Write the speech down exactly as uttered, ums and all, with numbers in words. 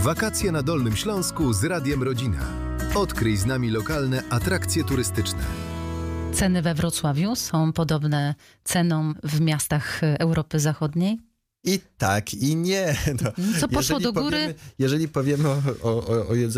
Wakacje na Dolnym Śląsku z Radiem Rodzina. Odkryj z nami lokalne atrakcje turystyczne. Ceny we Wrocławiu są podobne cenom w miastach Europy Zachodniej? I tak, i nie. No, Co poszło jeżeli do góry? Powiemy, jeżeli powiemy o, o, o jedzeniu